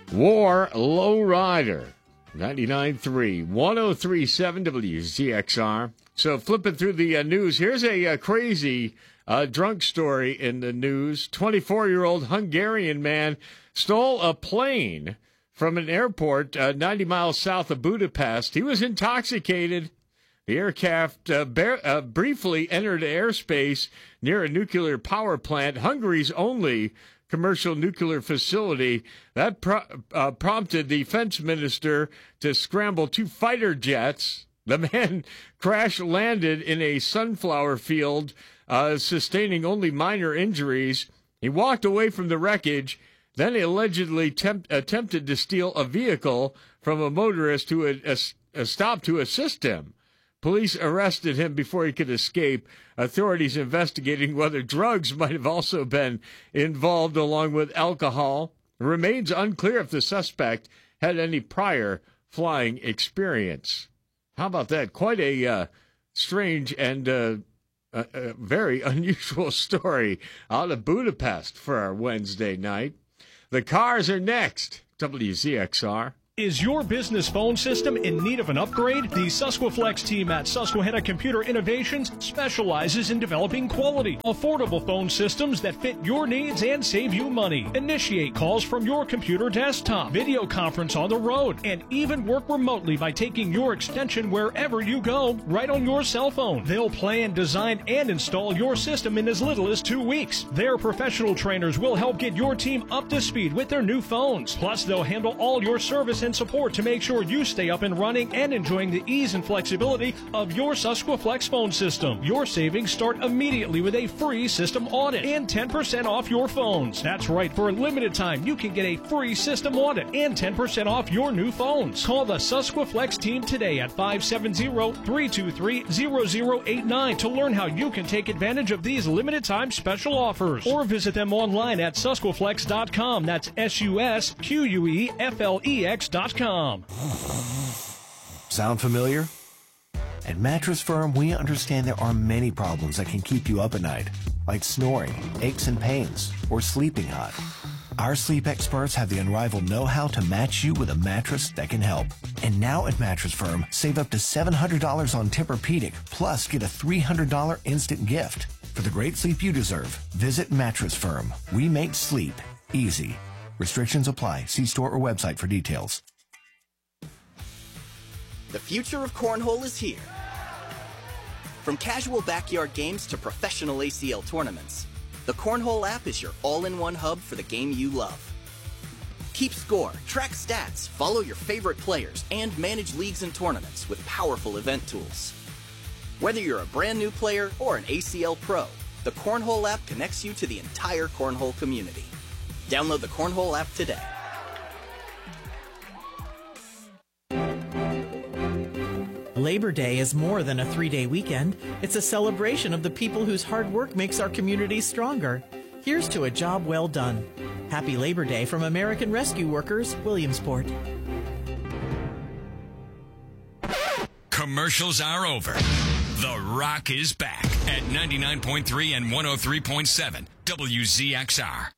War Lowrider, 99.3, 103.7 WZXR. So flipping through the news, here's a crazy drunk story in the news. 24-year-old Hungarian man stole a plane from an airport 90 miles south of Budapest. He was intoxicated. The aircraft briefly entered airspace near a nuclear power plant, Hungary's only commercial nuclear facility. That prompted the defense minister to scramble 2 fighter jets. The man crash-landed in a sunflower field, sustaining only minor injuries. He walked away from the wreckage, then allegedly attempted to steal a vehicle from a motorist who had stopped to assist him. Police arrested him before he could escape. Authorities investigating whether drugs might have also been involved along with alcohol. It remains unclear if the suspect had any prior flying experience. How about that? Quite a strange and very unusual story out of Budapest for our Wednesday night. The cars are next. WZXR. Is your business phone system in need of an upgrade? The Susqueflex team at Susquehanna Computer Innovations specializes in developing quality, affordable phone systems that fit your needs and save you money. Initiate calls from your computer desktop, video conference on the road, and even work remotely by taking your extension wherever you go, right on your cell phone. They'll plan, design, and install your system in as little as 2 weeks. Their professional trainers will help get your team up to speed with their new phones. Plus, they'll handle all your service and support to make sure you stay up and running and enjoying the ease and flexibility of your Susqueflex phone system. Your savings start immediately with a free system audit and 10% off your phones. That's right, for a limited time, you can get a free system audit and 10% off your new phones. Call the Susqueflex team today at 570-323-0089 to learn how you can take advantage of these limited time special offers. Or visit them online at susqueflex.com. That's SUSQUEFLEX.com. Sound familiar? At Mattress Firm, we understand there are many problems that can keep you up at night, like snoring, aches and pains, or sleeping hot. Our sleep experts have the unrivaled know-how to match you with a mattress that can help. And now at Mattress Firm, save up to $700 on Tempur-Pedic, plus get a $300 instant gift. For the great sleep you deserve, visit Mattress Firm. We make sleep easy. Restrictions apply. See store or website for details. The future of cornhole is here. From casual backyard games to professional ACL tournaments, the Cornhole app is your all-in-one hub for the game you love. Keep score, track stats, follow your favorite players, and manage leagues and tournaments with powerful event tools. Whether you're a brand new player or an ACL pro, the Cornhole app connects you to the entire cornhole community. Download the Cornhole app today. Labor Day is more than a 3-day weekend. It's a celebration of the people whose hard work makes our communities stronger. Here's to a job well done. Happy Labor Day from American Rescue Workers, Williamsport. Commercials are over. The Rock is back at 99.3 and 103.7 WZXR.